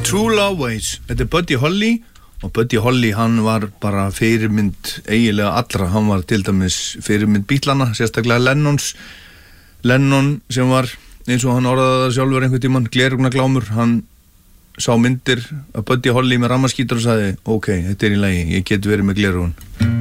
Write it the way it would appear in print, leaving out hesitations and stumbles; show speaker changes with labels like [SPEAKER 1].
[SPEAKER 1] True Love Waits. Þetta Buddy Holly og Buddy Holly, hann var bara fyrirmynd eiginlega allra. Hann var til dæmis fyrirmynd Beatlana, sérstaklega Lennon sem var, eins og hann orðaði það sjálfur einhvern tímann, gleraugnaglámur. Hann sá myndir af Buddy Holly með rafmagnsgítar og sagði, ok, þetta í lagi, ég get verið með gleraugun.